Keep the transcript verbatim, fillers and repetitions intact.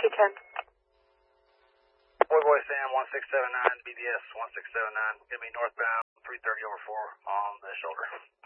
two ten. Boy Boy Sam one six seven nine, B D S one six seven nine, give me northbound three thirty over four on the shoulder.